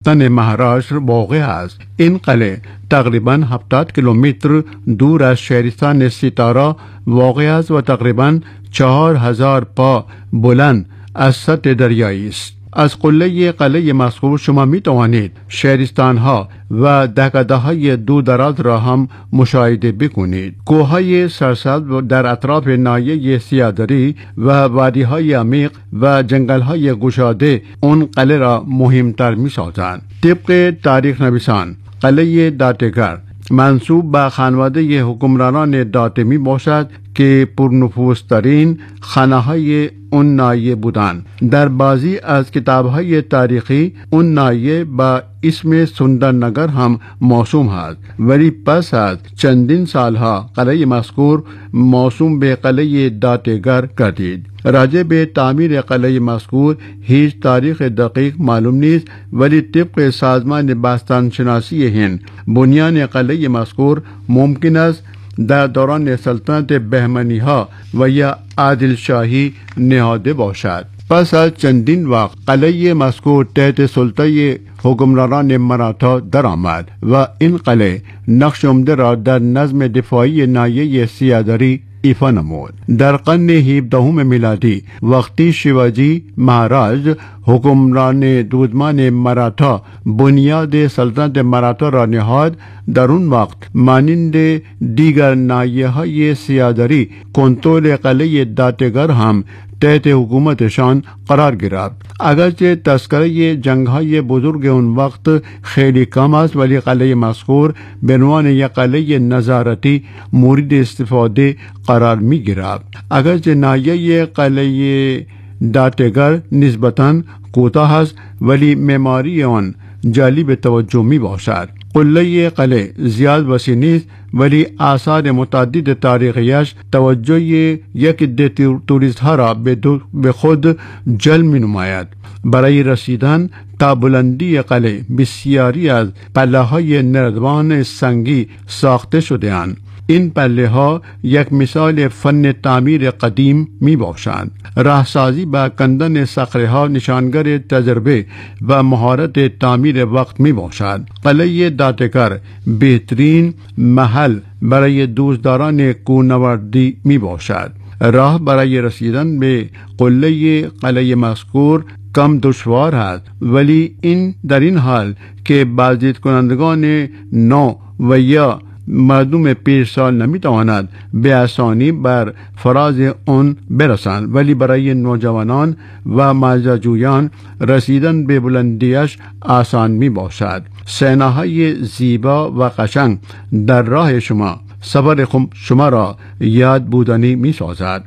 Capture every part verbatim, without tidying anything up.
استان مهاراشتر واقع است. این قلعه تقریبا هفتاد کیلومتر دور از شهرستان ستارا واقع است و تقریبا چهار هزار پا بلند از سطح دریایی است. از قله قلعه مذکور شما می توانید شهرستان ها و دهکده های دور دراز را هم مشاهده بکنید. کوههای سرسبز در اطراف ناحیه سیادری و وادی های عمیق و جنگل های گشاده اون قلعه را مهمتر می سازند. طبق تاریخ نویسان قلعه داتگر منسوب به خانواده حکمرانان داته می باشد که پرنفوذترین خانه های اون ناحیه بودند. در بعضی از کتاب‌های تاریخی اون ناحیه با اسم سندرنگر هم موسوم است، ولی پس از چندین سالها قلعه مذکور موسوم به قلعه داتگر گردید. راجع به تعمیر قلعه مذکور هیچ تاریخ دقیق معلوم نیست، ولی طبق سازمان باستانشناسی هند بنیان قلعه مذکور ممکن است در دوران سلطنت بهمنی ها و یا عادل شاهی نهاده باشد. پس از چندین وقت قلعه مذکور تحت سلطه حکمرانان مراتھا درآمد و این قلعه نقش عمده را در نظم دفاعی ناحیه سیادری ایفا نمود. در قرن هفدهم میلادی وقتی شیواجی مهاراج حکمران دودمان مراتھا بنیاد سلطنت مراتھا را نهاد، در اون وقت مانند دیگر ناحیه های سیادری کنترل قلعه داتگر هم تحت حکومتشان قرار گرفت. اگرچه تذکره جنگ های بزرگ اون وقت خیلی کم است، ولی قلعه مذکور به عنوان یک قلعه نظارتی مورد استفاده قرار می گرفت. اگرچه ناحیه قلعه داتگر نسبتاً کوتاه است، ولی معماری آن جالب توجه می باشد. قله قلعه زیاد وسیع نیست، ولی آثار متعدد تاریخیش توجه یک عده توریست ها را به خود جلب می نماید. برای رسیدن تا بلندی قلعه بسیاری از پله های نردبان سنگی ساخته شده اند. این پله ها یک مثال فن تعمیر قدیم می باشند. راهسازی با کندن صخره ها نشانگر تجربه و مهارت تعمیر وقت می باشد. قلعه داتگر بهترین محل برای دوستداران کوهنوردی می باشد. راه برای رسیدن به قله قلعه مذکور کم دشوار است، ولی این در این حال که بازدید کنندگان نو و یا مردم پیرسال نمیتواند به آسانی بر فراز آن برسند، ولی برای نوجوانان و ماجراجویان رسیدن به بلندیش آسان می باشد. صحنه‌های زیبا و قشنگ در راه شما سفر شما را یاد بودنی می سازد.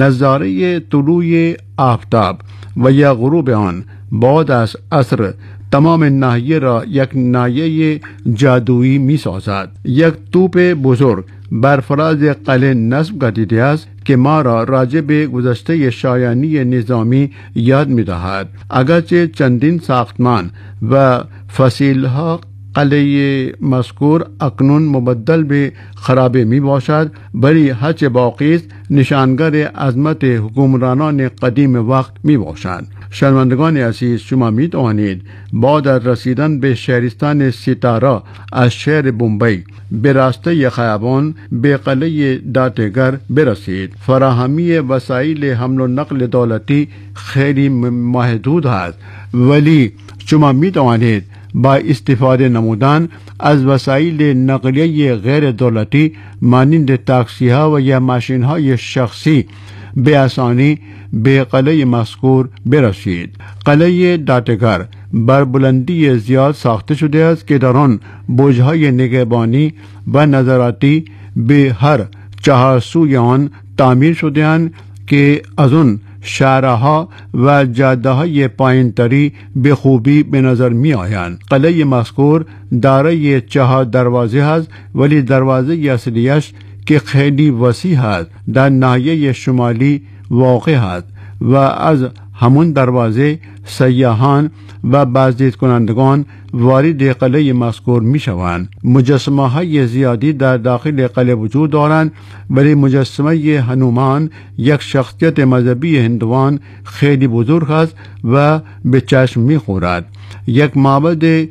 نظاره طلوع آفتاب و یا غروب آن بعد از عصر تمام ناحیه را یک ناحیه جادویی می سازد. یک توپ بزرگ بر فراز قلعه نصب گردیده است که ما را راجع به گذشته شایانی نظامی یاد می دهد. اگرچه چندین ساختمان و فسیلها قلعه مذکور اکنون مبدل به خرابه می باشد، ولی هرچه باقی است نشانگر عظمت حکمرانان قدیم وقت می باشد. شنوندگان عزیز، شما می توانید بعد از رسیدن به شهرستان ستارا از شهر بمبئی به راسته خیابان به قلعه داتگر برسید. فراهمی وسایل حمل و نقل دولتی خیلی محدود است، ولی شما می توانید با استفاده نمودن از وسایل نقلیه غیر دولتی مانند تاکسی ها و یا ماشین های شخصی به آسانی به قلعه مذکور برسید. قلعه داتگر بر بلندی زیاد ساخته شده است که در آن برج‌های نگهبانی و نظارتی به هر چهار سوی آن تعمیر شده اند که از آن شهرها و جاده های پایینتری به خوبی به نظر می آیند. قلعه مذکور دارای چهار دروازه است، ولی دروازه اصلیش که خیلی وسیع است در ناحیه شمالی واقع است و از همون دروازه سیاحان و بازدید کنندگان وارد قلعه مذکور می شوند. مجسمه های زیادی در داخل قلعه وجود دارند، ولی مجسمه هنومان یک شخصیت مذهبی هندوان خیلی بزرگ است و به چشم می خورد. یک معبد